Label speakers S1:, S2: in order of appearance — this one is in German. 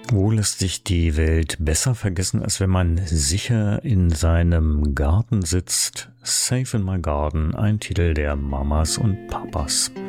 S1: Wo lässt sich die Welt besser vergessen, als wenn man sicher in seinem Garten sitzt? Safe in my Garden, ein Titel der Mamas und Papas.